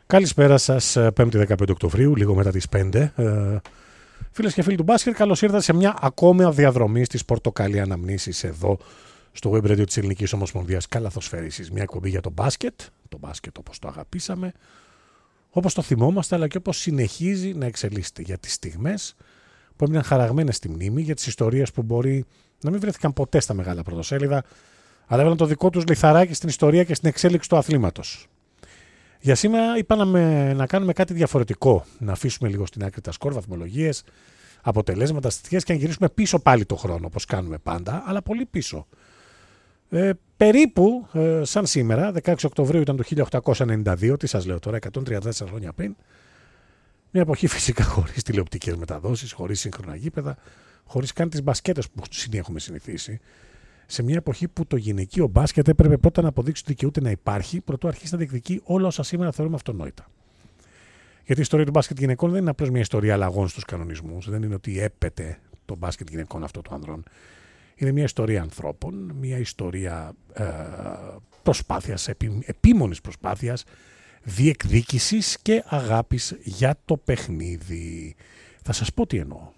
Καλησπέρα σας, 5η 15 Οκτωβρίου, λίγο μετά τις 5. Φίλες και φίλοι του μπάσκετ, καλώς ήρθατε σε μια ακόμα διαδρομή στις πορτοκαλί αναμνήσεις εδώ στο web radio της Ελληνικής Ομοσπονδίας Καλαθοσφαίρισης. Μια εκπομπή για το μπάσκετ όπως το αγαπήσαμε, όπως το θυμόμαστε, αλλά και όπως συνεχίζει να εξελίσσεται. Για τις στιγμές που έμειναν χαραγμένες στη μνήμη, για τις ιστορίες που μπορεί να μην βρέθηκαν ποτέ στα μεγάλα πρωτοσέλιδα, αλλά έβαλαν το δικό τους λιθαράκι στην ιστορία και στην εξέλιξη του αθλήματος. Για σήμερα είπαμε να κάνουμε κάτι διαφορετικό, να αφήσουμε λίγο στην άκρη τα σκορ, βαθμολογίες, αποτελέσματα, στοιχεία και να γυρίσουμε πίσω πάλι το χρόνο, όπως κάνουμε πάντα, αλλά πολύ πίσω. Περίπου σαν σήμερα, 16 Οκτωβρίου ήταν το 1892, τι σας λέω τώρα, 134 χρόνια πριν, μια εποχή φυσικά χωρίς τηλεοπτικές μεταδόσεις, χωρίς σύγχρονα γήπεδα, χωρίς καν τις μπασκέτες που έχουμε συνηθίσει. Σε μια εποχή που το γυναικείο μπάσκετ έπρεπε πρώτα να αποδείξει ότι δικαιούται να υπάρχει, προτού αρχίσει να διεκδικεί όλα όσα σήμερα θεωρούμε αυτονόητα. Γιατί η ιστορία του μπάσκετ γυναικών δεν είναι απλώς μια ιστορία αλλαγών στους κανονισμούς, δεν είναι ότι έπεται το μπάσκετ γυναικών αυτό των ανδρών. Είναι μια ιστορία ανθρώπων, μια ιστορία προσπάθειας, επίμονης προσπάθειας, διεκδίκησης και αγάπης για το παιχνίδι. Θα σας πω τι εννοώ.